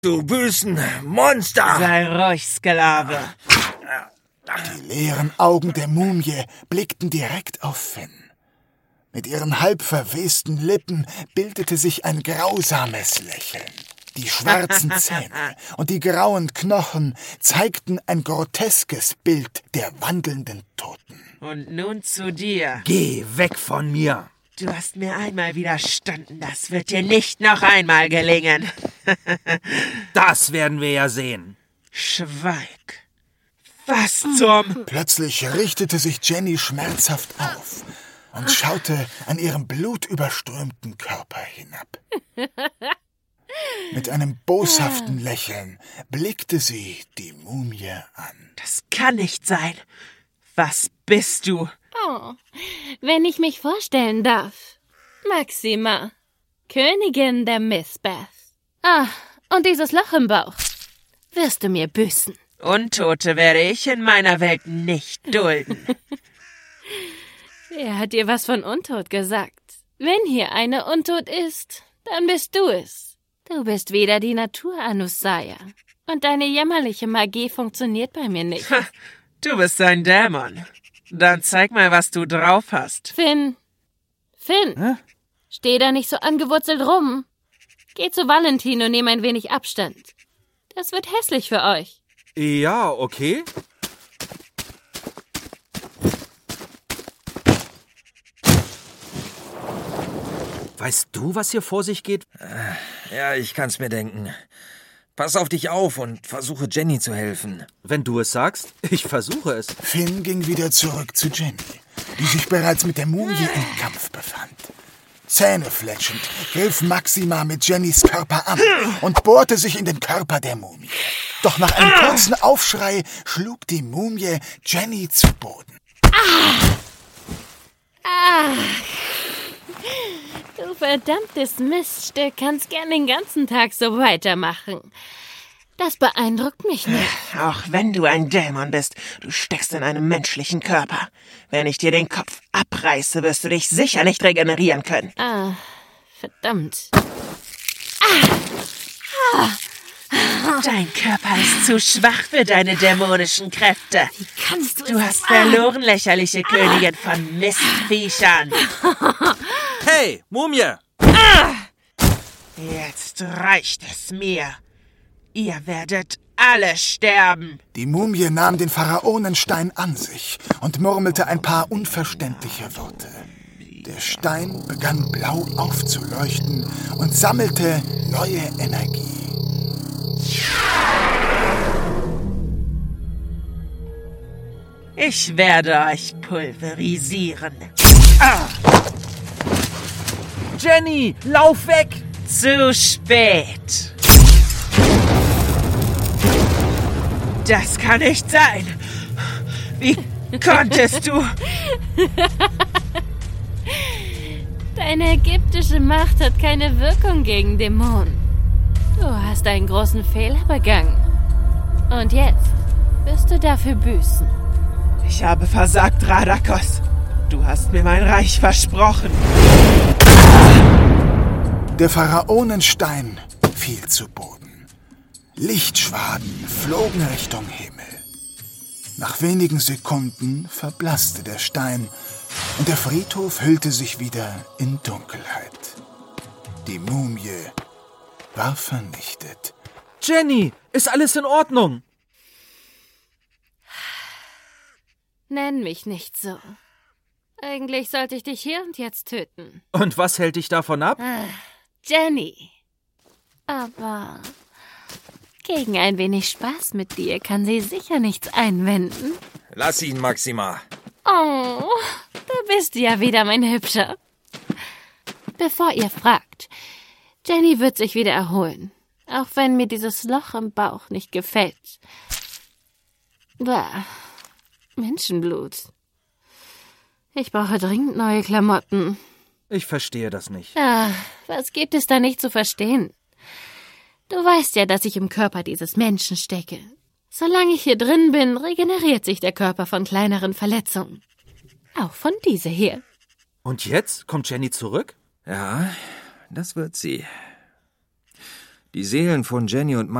Du bösen Monster! Sei ruhig, Sklave. Die leeren Augen der Mumie blickten direkt auf Finn. Mit ihren halb verwesten Lippen bildete sich ein grausames Lächeln. Die schwarzen Zähne und die grauen Knochen zeigten ein groteskes Bild der wandelnden Toten. Und nun zu dir. Geh weg von mir! Du hast mir einmal widerstanden. Das wird dir nicht noch einmal gelingen. Das werden wir ja sehen. Schweig. Was zum... Plötzlich richtete sich Jenny schmerzhaft auf und schaute an ihrem blutüberströmten Körper hinab. Mit einem boshaften Lächeln blickte sie die Mumie an. Das kann nicht sein. Was bist du? Oh, wenn ich mich vorstellen darf. Maxima, Königin der Mistbath. Ah, und dieses Loch im Bauch wirst du mir büßen. Untote werde ich in meiner Welt nicht dulden. Wer hat dir was von Untot gesagt? Wenn hier eine Untot ist, dann bist du es. Du bist wieder die Natur, Anusaya. Und deine jämmerliche Magie funktioniert bei mir nicht. Du bist ein Dämon. Dann zeig mal, was du drauf hast. Finn, Hä? steh da nicht so angewurzelt rum. Geh zu Valentin und nehm ein wenig Abstand. Das wird hässlich für euch. Ja, okay. Weißt du, was hier vor sich geht? Ja, ich kann's mir denken. Pass auf dich auf und versuche Jenny zu helfen. Wenn du es sagst, ich versuche es. Finn ging wieder zurück zu Jenny, die sich bereits mit der Mumie im Kampf befand. Zähnefletschend griff Maxima mit Jennys Körper an und bohrte sich in den Körper der Mumie. Doch nach einem kurzen Aufschrei schlug die Mumie Jenny zu Boden. Du verdammtes Miststück kannst gern den ganzen Tag so weitermachen. Das beeindruckt mich nicht. Auch wenn du ein Dämon bist, du steckst in einem menschlichen Körper. Wenn ich dir den Kopf abreiße, wirst du dich sicher nicht regenerieren können. Ah, verdammt. Dein Körper ist zu schwach für deine dämonischen Kräfte. Wie kannst Du hast verloren, lächerliche Königin von Mistviechern. Hey, Mumie! Jetzt reicht es mir. Ihr werdet alle sterben. Die Mumie nahm den Pharaonenstein an sich und murmelte ein paar unverständliche Worte. Der Stein begann blau aufzuleuchten und sammelte neue Energie. Ich werde euch pulverisieren. Jenny, lauf weg! Zu spät. Das kann nicht sein. Wie konntest du? Deine ägyptische Macht hat keine Wirkung gegen Dämonen. Du hast einen großen Fehler begangen. Und jetzt wirst du dafür büßen. Ich habe versagt, Radakos. Du hast mir mein Reich versprochen. Der Pharaonenstein fiel zu Boden. Lichtschwaden flogen Richtung Himmel. Nach wenigen Sekunden verblasste der Stein und der Friedhof hüllte sich wieder in Dunkelheit. Die Mumie war vernichtet. Jenny, ist alles in Ordnung? Nenn mich nicht so. Eigentlich sollte ich dich hier und jetzt töten. Und was hält dich davon ab? Jenny. Aber gegen ein wenig Spaß mit dir kann sie sicher nichts einwenden. Lass ihn, Maxima. Oh, da bist du ja wieder, mein Hübscher. Bevor ihr fragt, Jenny wird sich wieder erholen. Auch wenn mir dieses Loch im Bauch nicht gefällt. Bah, Menschenblut. Ich brauche dringend neue Klamotten. Ich verstehe das nicht. Was gibt es da nicht zu verstehen? Du weißt ja, dass ich im Körper dieses Menschen stecke. Solange ich hier drin bin, regeneriert sich der Körper von kleineren Verletzungen. Auch von dieser hier. Und jetzt? Kommt Jenny zurück? Ja, das wird sie. Die Seelen von Jenny und